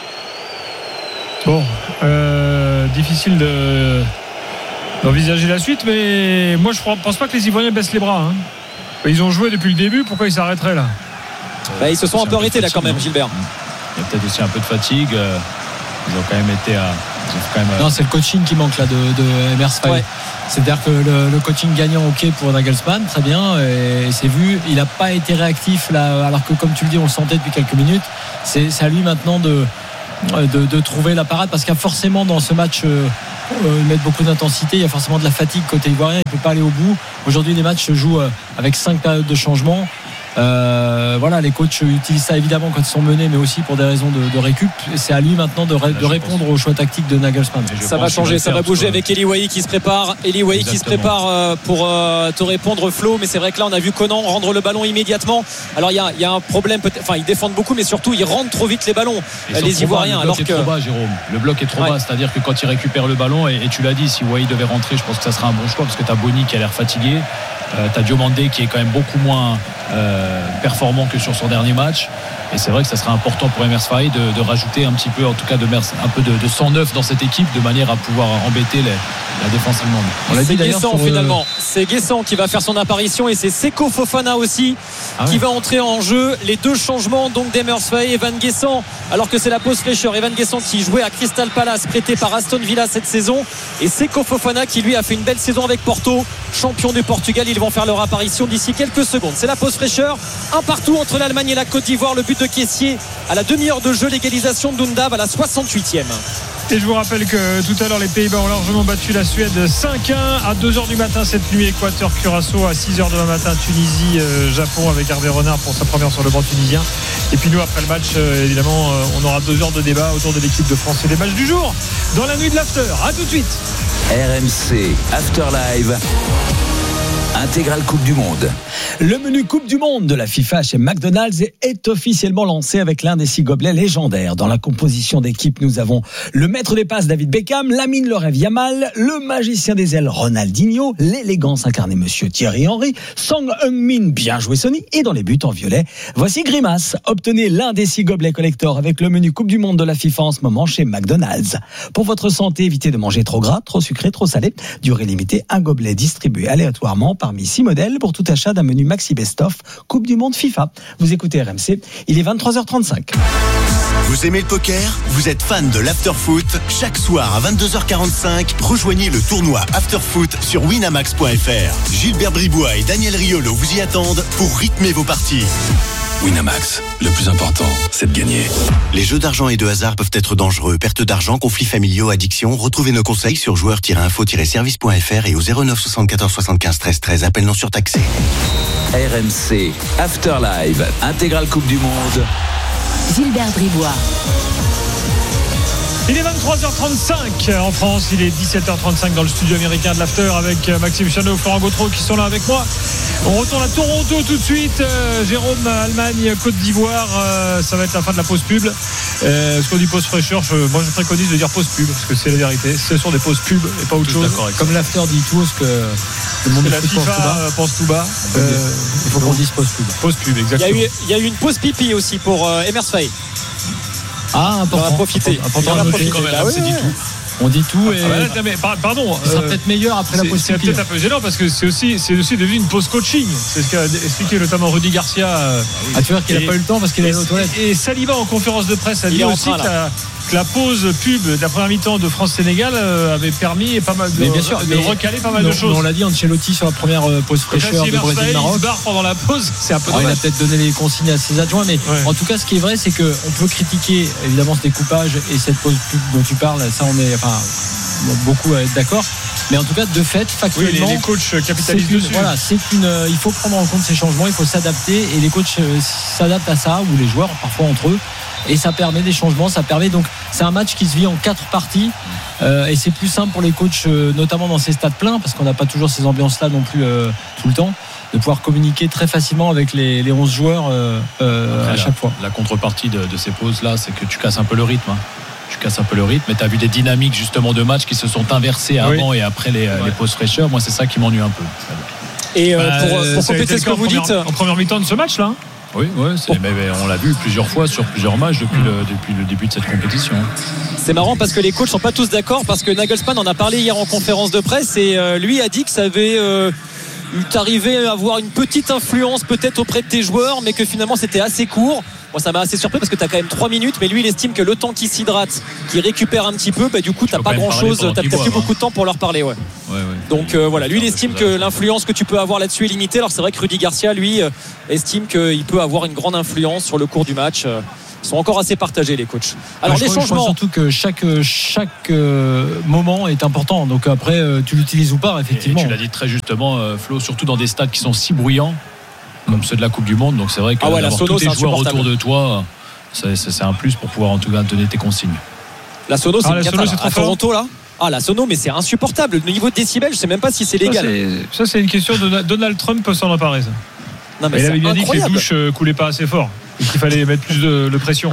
Bon, euh, difficile de, d'envisager la suite, mais moi je ne pense pas que les Ivoiriens baissent les bras. Hein. Ils ont joué depuis le début, pourquoi ils s'arrêteraient là? Bah, ils se sont un peu arrêtés là quand même, Gilbert. Il y a peut-être aussi un peu de fatigue. Ils ont quand même été à. Quand même... Non, c'est le coaching qui manque là de, de Emers Faé. Ouais. C'est-à-dire que le, le coaching gagnant, ok pour Nagelsmann, très bien, et c'est vu. Il n'a pas été réactif là, alors que comme tu le dis, on le sentait depuis quelques minutes. C'est, c'est à lui maintenant de, de, de trouver la parade, parce qu'il y a forcément dans ce match. Euh, Euh, mettre beaucoup d'intensité, il y a forcément de la fatigue côté ivoirien, il ne peut pas aller au bout. Aujourd'hui les matchs se jouent avec cinq périodes de changement. Euh, voilà, les coachs utilisent ça évidemment quand ils sont menés, mais aussi pour des raisons de, de récup. Et c'est à lui maintenant de, ré, de répondre pense. aux choix tactiques de Nagelsmann. Ça va changer, ça va bouger avec Eli Wahi qui se prépare. Eli Wahi qui se prépare pour euh, te répondre, Flo. Mais c'est vrai que là, on a vu Conan rendre le ballon immédiatement. Alors il y a, y a un problème, peut-être. Enfin, ils défendent beaucoup, mais surtout ils rendent trop vite les ballons, et les Ivoiriens. Bas, le bloc alors est que trop bas, Jérôme. Le bloc est trop ouais. bas, c'est-à-dire que quand ils récupèrent le ballon, et, et tu l'as dit, si Wahi devait rentrer, je pense que ça serait un bon choix, parce que tu as Boni qui a l'air fatigué. Euh, t'as Diomandé qui est quand même beaucoup moins euh, performant que sur son dernier match, et c'est vrai que ça serait important pour Emers Faé de, de rajouter un petit peu, en tout cas de un peu de, de sang neuf dans cette équipe, de manière à pouvoir embêter les, la défense allemande. On l'a c'est dit Guessant finalement euh... c'est Guessant qui va faire son apparition, et c'est Seko Fofana aussi ah qui ouais. va entrer en jeu. Les deux changements donc d'Emers Faé, Evan Guessant, alors que c'est la pause fraîcheur. Evan Guessant qui jouait à Crystal Palace, prêté par Aston Villa cette saison, et Seko Fofana qui lui a fait une belle saison avec Porto, champion du Portugal. Ils vont faire leur apparition d'ici quelques secondes. C'est la pause fraîcheur, un partout entre l'Allemagne et la Côte d'Ivoire. Le but de Kessié à la demi-heure de jeu, l'égalisation de Dundav à la soixante-huitième. Et je vous rappelle que tout à l'heure les Pays-Bas ont largement battu la Suède cinq un à deux heures du matin cette nuit. Équateur Curaçao à six heures demain matin. Tunisie euh, Japon avec Hervé Renard pour sa première sur le banc tunisien. Et puis nous après le match euh, évidemment euh, on aura deux heures de débat autour de l'équipe de France et des matchs du jour dans la nuit de l'after. À tout de suite. R M C After Live, intégrale Coupe du Monde. Le menu Coupe du Monde de la FIFA chez McDonald's est officiellement lancé avec l'un des six gobelets légendaires. Dans la composition d'équipe, nous avons le maître des passes David Beckham, Lamine le rêve Yamal, le magicien des ailes Ronaldinho, l'élégance incarnée Monsieur Thierry Henry, Song Heung-min, bien joué Sony, et dans les buts en violet, voici Grimace. Obtenez l'un des six gobelets collector avec le menu Coupe du Monde de la FIFA en ce moment chez McDonald's. Pour votre santé, évitez de manger trop gras, trop sucré, trop salé. Durée limitée, un gobelet distribué aléatoirement parmi six modèles pour tout achat d'un menu Maxi Best-of Coupe du Monde FIFA. Vous écoutez R M C, il est vingt-trois heures trente-cinq. Vous aimez le poker ? Vous êtes fan de l'after-foot ? Chaque soir à vingt-deux heures quarante-cinq, rejoignez le tournoi after-foot sur winamax point f r. Gilbert Bribois et Daniel Riolo vous y attendent pour rythmer vos parties. Winamax, le plus important, c'est de gagner. Les jeux d'argent et de hasard peuvent être dangereux. Perte d'argent, conflits familiaux, addiction. Retrouvez nos conseils sur joueurs tiret info tiret service point f r et au zéro neuf soixante-quatorze soixante-quinze treize treize. Appel non surtaxé. R M C After Live, intégrale Coupe du Monde. Gilbert Bribois. Il est vingt-trois heures trente-cinq en France, il est dix-sept heures trente-cinq dans le studio américain de l'After avec Maxime Chanot, Florent Gautreau qui sont là avec moi. On retourne à Toronto tout de suite. Euh, Jérôme, Allemagne, Côte d'Ivoire, euh, ça va être la fin de la pause pub. Euh, ce qu'on dit pause fraîcheur, je, moi je préconise de dire pause pub parce que c'est la vérité. Ce sont des pauses pub et pas autre chose. Comme l'After dit tout ce que le monde de la FIFA pense tout bas. Pense tout bas. Euh, il faut qu'on dise pause pub. Pause pub, exactement. Il y a eu, il y a eu une pause pipi aussi pour euh, Emers Faé. Ah, important. On va profiter. Important, important, profiter. Quand même, bah, c'est ouais. dit tout. On dit tout et ah bah là, pardon, ça sera euh, peut-être meilleur après la pause. C'est peut-être un peu gênant parce que c'est aussi, c'est aussi devenu une pause coaching. C'est ce qu'a expliqué notamment Rudy Garcia. Ah, tu vois qu'il n'a pas eu le temps parce qu'il est allé aux toilettes. Et Saliba en conférence de presse a dit aussi que la, que la pause pub de la première mi-temps de France-Sénégal avait permis pas mal de, mais bien sûr, de mais recaler pas mal non, de choses. On l'a dit, Ancelotti sur la première pause fraîcheur du Brésil-Maroc. Il se barre pendant la pause, c'est un peu dommage. Il a peut-être donné les consignes à ses adjoints, mais ouais. En tout cas, ce qui est vrai, c'est qu'on peut critiquer évidemment ce découpage et cette pause pub dont tu parles. Ça, on est, enfin, beaucoup à être d'accord. Mais en tout cas, de fait, factuellement, oui, les, les coachs capitalisent dessus. Voilà, c'est une. Il faut prendre en compte ces changements, il faut s'adapter et les coachs s'adaptent à ça, ou les joueurs parfois entre eux. Et ça permet des changements, ça permet donc c'est un match qui se vit en quatre parties euh, et c'est plus simple pour les coachs, euh, notamment dans ces stades pleins, parce qu'on n'a pas toujours ces ambiances-là non plus euh, tout le temps. de pouvoir communiquer très facilement avec les, les onze joueurs euh, euh, Après, à la, chaque fois. La contrepartie de, de ces pauses-là, c'est que tu casses un peu le rythme. Hein. Tu casses un peu le rythme, et tu as vu des dynamiques justement de match qui se sont inversées avant oui. et après les, ouais. les pauses fraîcheurs. Moi, c'est ça qui m'ennuie un peu. Et euh, bah, pour, pour compléter ce que vous première, dites, en première mi-temps de ce match-là. Hein. Oui, ouais, c'est, oh. mais, mais on l'a vu plusieurs fois sur plusieurs matchs depuis, mmh. le, depuis le début de cette compétition. C'est marrant parce que les coachs sont pas tous d'accord, parce que Nagelsmann en a parlé hier en conférence de presse et euh, lui a dit que ça avait euh, arrivé à avoir une petite influence peut-être auprès de tes joueurs, mais que finalement c'était assez court. Moi, ça m'a assez surpris parce que tu as quand même trois minutes, mais lui il estime que le temps qu'il s'hydrate, qu'il récupère un petit peu, bah, du coup tu n'as pas grand chose, tu n'as peut-être plus beaucoup de temps pour leur parler. Ouais. Ouais, ouais. Donc euh, voilà, lui il estime que l'influence que tu peux avoir là-dessus est limitée. Alors c'est vrai que Rudy Garcia lui euh, estime qu'il peut avoir une grande influence sur le cours du match. Ils sont encore assez partagés les coachs. Alors ouais, les crois, changements. Je crois surtout que chaque, chaque euh, moment est important. Donc après euh, tu l'utilises ou pas effectivement. Et tu l'as dit très justement euh, Flo, surtout dans des stades qui sont si bruyants comme ceux de la Coupe du Monde. Donc c'est vrai que ah ouais, d'avoir tous tes joueurs autour de toi, c'est, c'est, c'est un plus pour pouvoir en tout cas donner tes consignes. La sono c'est, ah, la sono, c'est à Toronto là. Ah la sono mais c'est insupportable. Le niveau de décibels, je sais même pas si c'est légal. Ça c'est, ça, c'est une question de Donald Trump peut s'en emparer ça. Non, mais il avait bien incroyable. dit que les douches coulaient pas assez fort et qu'il fallait mettre plus de, de pression.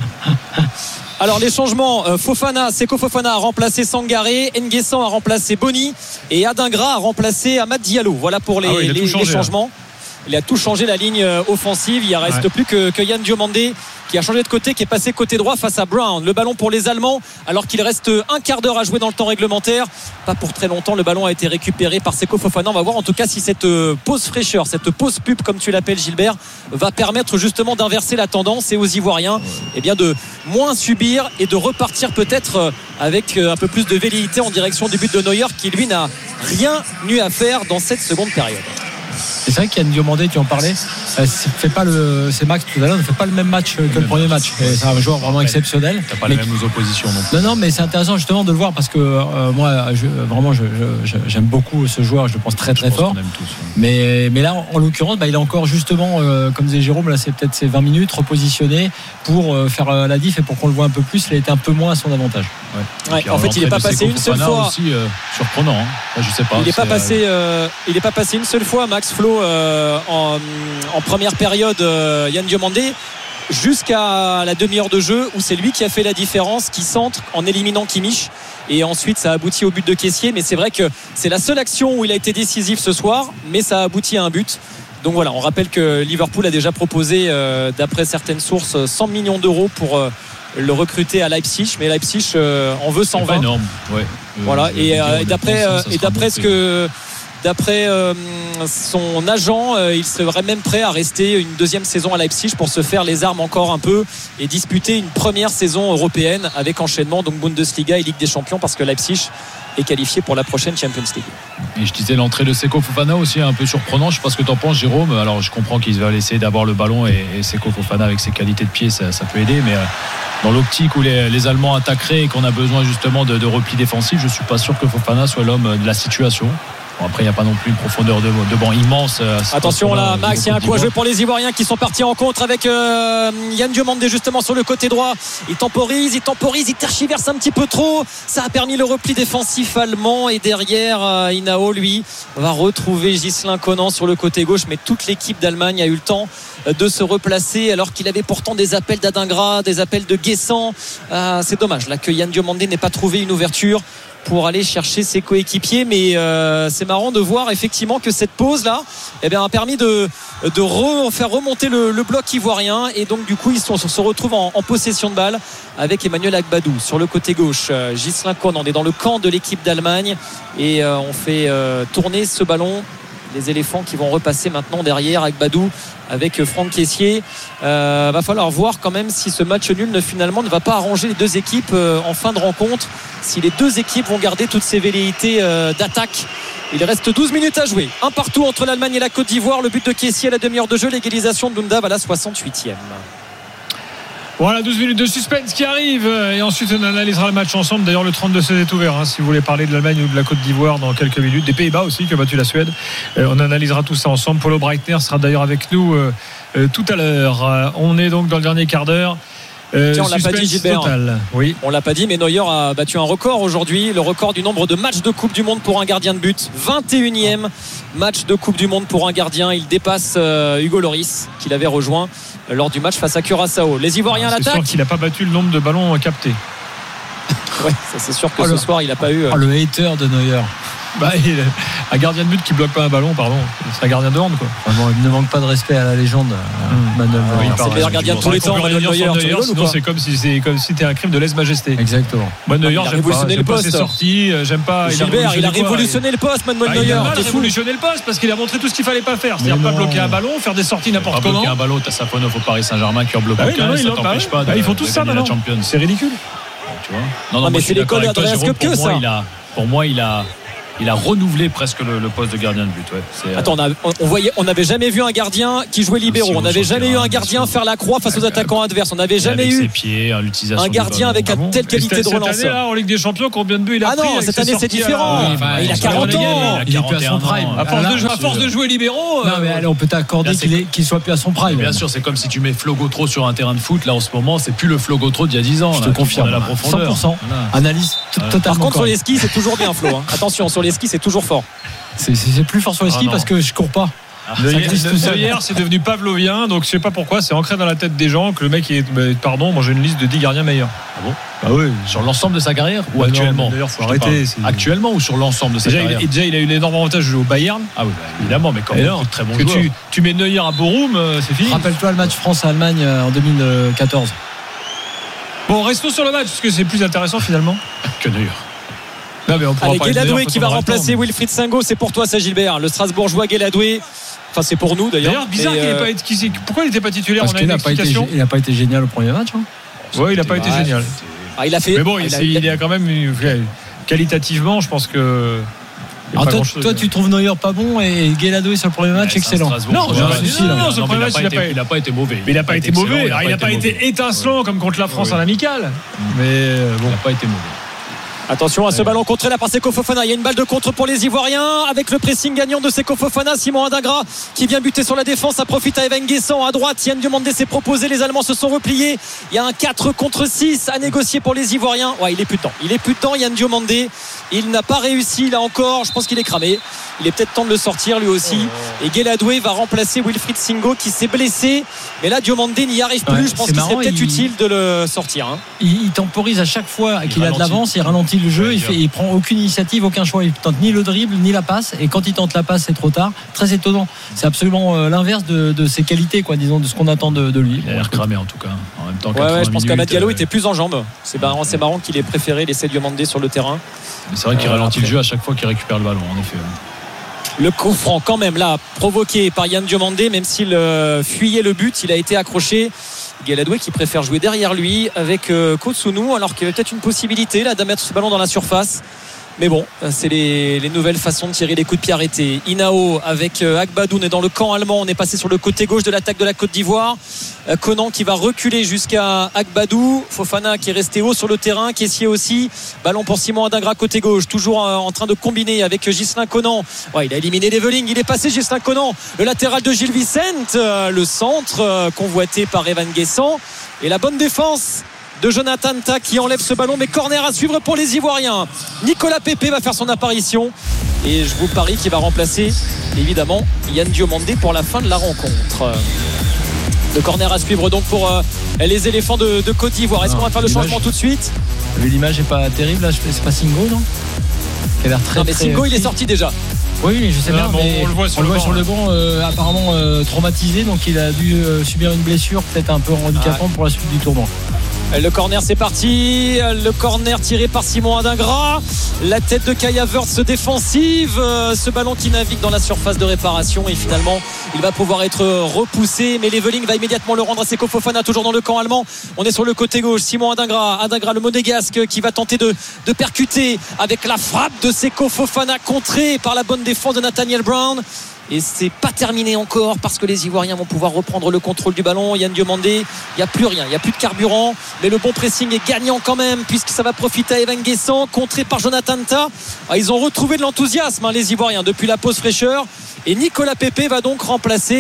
Alors les changements, Fofana, Seko Fofana a remplacé Sangaré, N'Guessan a remplacé Boni et Adingra a remplacé Amad Diallo. Voilà pour les, ah oui, les, changé, les changements. Hein. Il a tout changé la ligne offensive. Il ne reste ouais. plus que, que Yann Diomandé qui a changé de côté, qui est passé côté droit face à Brown. Le ballon pour les Allemands alors qu'il reste un quart d'heure à jouer dans le temps réglementaire. Pas pour très longtemps. Le ballon a été récupéré par Seko Fofana. On va voir en tout cas si cette pause fraîcheur, cette pause pub comme tu l'appelles Gilbert, va permettre justement d'inverser la tendance et aux Ivoiriens eh bien de moins subir et de repartir peut-être avec un peu plus de velléité en direction du but de Neuer qui lui n'a rien eu à faire dans cette seconde période. Et c'est vrai qu'il y a une Diomandé, tu en parlais, euh, c'est, fait pas le, c'est Max tout à l'heure, ne fait pas le même match que le, le premier match. match. C'est un joueur vraiment exceptionnel. T'as pas mais, les mêmes oppositions non plus. Non, non, mais c'est intéressant justement de le voir parce que euh, moi, je, vraiment, je, je, j'aime beaucoup ce joueur, je le pense très très je fort. Pense tous, ouais. mais, mais là, en l'occurrence, bah, il a encore justement, euh, comme disait Jérôme, là, c'est peut-être ses vingt minutes repositionné pour euh, faire euh, la diff et pour qu'on le voit un peu plus. Il a été un peu moins à son avantage. Ouais. Ouais, en fait, il n'est pas passé une seule fois. Aussi, euh, surprenant, hein. Enfin, je sais pas. Il n'est pas passé, euh, il n'est pas passé une seule fois, Max Flo. Euh, en, en première période euh, Yann Diomandé jusqu'à la demi-heure de jeu où c'est lui qui a fait la différence, qui centre en éliminant Kimmich et ensuite ça a abouti au but de Kessié. Mais c'est vrai que c'est la seule action où il a été décisif ce soir, mais ça a abouti à un but. Donc voilà, on rappelle que Liverpool a déjà proposé euh, d'après certaines sources cent millions d'euros pour euh, le recruter à Leipzig, mais Leipzig euh, en veut cent vingt. C'est pas énorme, ouais. Voilà, euh, et, euh, et d'après, euh, et d'après ce que D'après euh, son agent, euh, il serait même prêt à rester une deuxième saison à Leipzig pour se faire les armes encore un peu et disputer une première saison européenne avec enchaînement donc Bundesliga et Ligue des Champions parce que Leipzig est qualifié pour la prochaine Champions League. Et je disais l'entrée de Seko Fofana aussi un peu surprenant. Je sais pas ce que tu en penses Jérôme. Alors je comprends qu'ils veulent essayer d'avoir le ballon et, et Seko Fofana avec ses qualités de pied ça, ça peut aider, mais euh, dans l'optique où les, les Allemands attaqueraient et qu'on a besoin justement de, de repli défensif, je suis pas sûr que Fofana soit l'homme de la situation. Bon, après il n'y a pas non plus une profondeur de, de banc immense. Attention là Max, il y a un coup à jouer pour les Ivoiriens qui sont partis en contre avec euh, Yann Diomandé justement sur le côté droit. Il temporise, il temporise, il tergiverse un petit peu trop. Ça a permis le repli défensif allemand et derrière euh, Inao lui va retrouver Ghislain Conan sur le côté gauche, mais toute l'équipe d'Allemagne a eu le temps de se replacer alors qu'il avait pourtant des appels d'Adingra, des appels de Guessant. Euh, c'est dommage là que Yann Diomandé n'ait pas trouvé une ouverture pour aller chercher ses coéquipiers, mais euh, c'est marrant de voir effectivement que cette pause là eh bien, a permis de, de re, faire remonter le, le bloc ivoirien et donc du coup ils sont, se retrouvent en, en possession de balle avec Emmanuel Agbadou sur le côté gauche. euh, Ghislain Conan, on est dans le camp de l'équipe d'Allemagne et euh, on fait euh, tourner ce ballon. Les éléphants qui vont repasser maintenant derrière Agbadou avec Franck Kessié. Euh, va falloir voir quand même si ce match nul ne, finalement ne va pas arranger les deux équipes euh, en fin de rencontre, si les deux équipes vont garder toutes ces velléités euh, d'attaque. Il reste douze minutes à jouer, un partout entre l'Allemagne et la Côte d'Ivoire. Le but de Kessié à la demi-heure de jeu, l'égalisation de Dundav à la soixante-huitième. Voilà, douze minutes de suspense qui arrive et ensuite on analysera le match ensemble. D'ailleurs le trente-deux seize est ouvert hein, si vous voulez parler de l'Allemagne ou de la Côte d'Ivoire dans quelques minutes, des Pays-Bas aussi qui ont battu la Suède. euh, on analysera tout ça ensemble. Paulo Breitner sera d'ailleurs avec nous euh, euh, tout à l'heure. euh, on est donc dans le dernier quart d'heure Euh, Tiens, on l'a pas dit, Gilbert. Total. Oui. On l'a pas dit, mais Neuer a battu un record aujourd'hui, le record du nombre de matchs de Coupe du Monde pour un gardien de but. vingt et unième match de Coupe du Monde pour un gardien. Il dépasse euh, Hugo Lloris, qu'il avait rejoint lors du match face à Curaçao. Les Ivoiriens ah, à l'attaque. C'est sûr qu'il n'a pas battu le nombre de ballons captés. Ouais, ça c'est sûr que oh, ce le... soir il n'a pas eu. Oh, le hater de Neuer. Bah, il, un gardien de but qui bloque pas un ballon, pardon, c'est un gardien de hand quoi. Enfin, bon, il ne manque pas de respect à la légende. Mmh. Manuel ah, Neuer. C'est le meilleur gardien de tous les temps. Manuel Neuer, Neuer sinon c'est comme si c'est comme si c'était un crime de lèse-majesté. Exactement. Moi Neuer, il a j'aime révolutionné pas, le poste. Pas ses sorties, j'aime pas. Gilbert, il a révolutionné le poste, Manuel Neuer. Il a révolutionné le poste parce qu'il a montré tout ce qu'il fallait pas faire, c'est-à-dire pas bloquer un ballon, faire des sorties n'importe comment. Bloquer un ballon, t'as Safonov au Paris Saint-Germain qui en bloque aucun, ça t'empêche pas. Ils font tout ça maintenant. C'est ridicule. Tu vois. Non non, mais c'est l'école d'Andreas Köpke ça. Pour moi, il a Il a renouvelé presque le, le poste de gardien de but. Ouais. C'est, Attends, on, a, on, on voyait, on n'avait jamais vu un gardien qui jouait libéraux. On n'avait jamais eu un gardien faire la croix face aux attaquants adverses. On n'avait jamais eu pieds, un gardien avec une telle qualité de relance. Cette année, là, en Ligue des Champions, combien de buts il a ah pris? Ah non, cette année c'est différent. À... Enfin, il a quarante ans. Il est plus à son prime. À force, de, à force de jouer libéraux. Non, mais allez, on peut t'accorder qu'il, est, qu'il soit plus à son prime. Bien sûr, c'est comme si tu mets Flo Gautreau sur un terrain de foot. Là, en ce moment, c'est plus le Flo Gautreau d'il y a dix ans. Je te confirme. La profondeur. cent pour cent. Voilà. Analyse totalement. Par contre, sur les skis, c'est toujours bien, Flo. Attention, sur les skis, c'est toujours fort. C'est, c'est plus fort sur les skis ah parce que je cours pas. Ah, Neuer, c'est devenu pavlovien, donc je sais pas pourquoi, c'est ancré dans la tête des gens que le mec est. Pardon, moi j'ai une liste de dix gardiens meilleurs. Ah bon? Ah oui. Sur l'ensemble de sa carrière ou bah actuellement? D'ailleurs, faut arrêter. Actuellement ou sur l'ensemble de sa déjà, carrière? Il, déjà, il a eu l'énorme avantage de jouer au Bayern. Ah oui, bah, évidemment, mais quand même, très bon joueur. Tu, tu mets Neuer à Bochum, c'est fini. Rappelle-toi le match France-Allemagne en deux mille quatorze. Bon, restons sur le match, parce que c'est plus intéressant finalement que Neuer. Non, mais on Allez, Guéladoué qui va remplacer temps, mais... Wilfried Singo, c'est pour toi ça Gilbert, le Strasbourgeois Guéladoué. Enfin c'est pour nous d'ailleurs. D'ailleurs bizarre et qu'il n'ait euh... pas été. Pourquoi il n'était pas titulaire? Parce on a qu'il une explication. Pas été, il n'a pas été génial au premier match. Hein. Ouais, il n'a pas été ouais, génial. Ah, il a fait. Mais bon, il, il, a, il, il a quand même qualitativement, je pense que. Alors toi, toi tu trouves Neuer pas bon et Guéladoué sur le premier match ouais, excellent. Non, non, non, sur le premier match il n'a pas été mauvais. Mais il n'a pas été mauvais. Il n'a pas été étincelant comme contre la France en amical. Mais bon, il n'a pas été mauvais. Attention à ce ouais. ballon contré là par Seko Fofana. Il y a une balle de contre pour les Ivoiriens avec le pressing gagnant de Seko Fofana. Simon Adingra qui vient buter sur la défense. Ça profite à Evan Guessant à droite. Yann Diomandé s'est proposé. Les Allemands se sont repliés. Il y a un quatre contre six à négocier pour les Ivoiriens. Ouais, il est plus de temps. Il est plus de temps. Yann Diomandé. Il n'a pas réussi là encore. Je pense qu'il est cramé. Il est peut-être temps de le sortir lui aussi. Et Guéladoué va remplacer Wilfried Singo qui s'est blessé. Mais là, Diomandé n'y arrive plus. Ouais, je pense qu'il serait peut-être il... utile de le sortir. Hein. Il, il temporise à chaque fois il qu'il ralentit. a de l'avance. Il ralentit le jeu. Ouais, il, fait, il prend aucune initiative, aucun choix. Il tente ni le dribble ni la passe. Et quand il tente la passe, c'est trop tard. Très étonnant. C'est absolument euh, l'inverse de, de ses qualités, quoi, disons, de ce qu'on attend de, de lui. Il a l'air cramé en tout cas. En même temps, ouais, ouais, je pense qu'Amad Diallo euh... était plus en jambes. C'est marrant, c'est marrant qu'il ait préféré laisser Diomandé sur le terrain. Mais c'est vrai qu'il euh, ralentit après. le jeu à chaque fois qu'il récupère le ballon, en effet. Le coup franc quand même là provoqué par Yann Diomandé, même s'il euh, fuyait le but, il a été accroché. Guéladoué qui préfère jouer derrière lui avec euh, Kotsounou, alors qu'il y avait peut-être une possibilité là de mettre ce ballon dans la surface. Mais bon, c'est les, les nouvelles façons de tirer les coups de pied arrêtés. Inao avec euh, Agbadou, on est dans le camp allemand, on est passé sur le côté gauche de l'attaque de la Côte d'Ivoire. euh, Conan qui va reculer jusqu'à Agbadou. Fofana qui est resté haut sur le terrain, Kessié aussi. Ballon pour Simon Adingra côté gauche, toujours euh, en train de combiner avec Ghislain Conan. Ouais, il a éliminé Leveling, il est passé Ghislain Conan, le latéral de Gilles Vicente, euh, le centre euh, convoité par Evan Guessant. Et la bonne défense de Jonathan Tah qui enlève ce ballon, mais corner à suivre pour les Ivoiriens. Nicolas Pepe va faire son apparition et je vous parie qu'il va remplacer évidemment Yann Diomandé pour la fin de la rencontre. Le corner à suivre donc pour euh, les éléphants de, de Côte d'Ivoire. Est-ce non, qu'on va faire le changement tout de suite? L'image n'est pas terrible là, c'est pas Singo, non? Qui a l'air très, non mais très Singo très... il est sorti déjà. Oui, je sais bien, bon, mais on le voit sur, on le, le, voit sur le banc euh, apparemment euh, traumatisé, donc il a dû euh, subir une blessure peut-être un peu handicapante ah. pour la suite du tournoi. Le corner c'est parti, le corner tiré par Simon Adingra, la tête de Kai Havertz défensive, ce ballon qui navigue dans la surface de réparation et finalement il va pouvoir être repoussé, mais Leveling va immédiatement le rendre à Seko Fofana, toujours dans le camp allemand. On est sur le côté gauche, Simon Adingra, Adingra le monégasque qui va tenter de, de percuter avec la frappe de Seko Fofana, contrée par la bonne défense de Nathaniel Brown. Et c'est pas terminé encore parce que les Ivoiriens vont pouvoir reprendre le contrôle du ballon. Yann Diomandé, il n'y a plus rien, il n'y a plus de carburant, mais le bon pressing est gagnant quand même puisque ça va profiter à Evan Guessant, contré par Jonathan Tah. Ah, ils ont retrouvé de l'enthousiasme hein, les Ivoiriens depuis la pause fraîcheur, et Nicolas Pepe va donc remplacer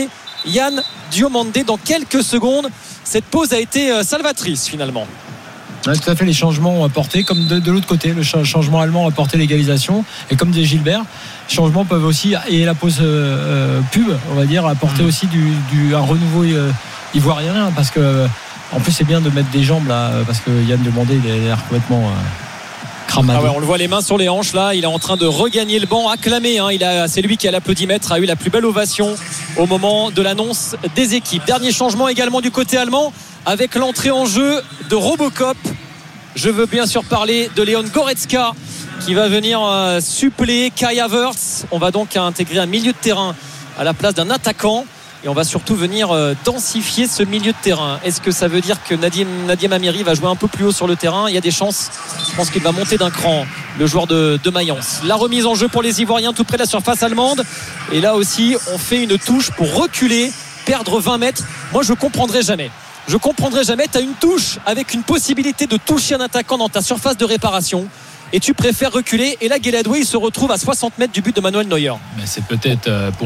Yann Diomandé dans quelques secondes. Cette pause a été salvatrice finalement. Ouais, tout à fait, les changements ont apporté, comme de, de l'autre côté, le changement allemand a apporté l'égalisation, et comme dit Gilbert, les changements peuvent aussi, et la pause euh, pub, on va dire, apporter mmh. aussi du, du, un renouveau euh, ivoirien, parce que en plus c'est bien de mettre des jambes là, parce que Yann Diomandé il a l'air complètement euh, cramadé. Ah ouais, on le voit les mains sur les hanches là, il est en train de regagner le banc, acclamé, hein, il a, c'est lui qui à l'applaudimètre a eu la plus belle ovation au moment de l'annonce des équipes. Dernier changement également du côté allemand, avec l'entrée en jeu de Robocop. Je veux bien sûr parler de Leon Goretzka qui va venir euh, suppléer Kai Havertz. On va donc intégrer un milieu de terrain à la place d'un attaquant et on va surtout venir euh, densifier ce milieu de terrain. Est-ce que ça veut dire que Nadim, Nadim Amiri va jouer un peu plus haut sur le terrain? Il y a des chances. Je pense qu'il va monter d'un cran, le joueur de, de Mayence. La remise en jeu pour les Ivoiriens tout près de la surface allemande, et là aussi on fait une touche pour reculer, perdre vingt mètres. Moi je comprendrai jamais Je comprendrai jamais, tu as une touche avec une possibilité de toucher un attaquant dans ta surface de réparation et tu préfères reculer, et là Guéladoué il se retrouve à soixante mètres du but de Manuel Neuer. Mais c'est peut-être pour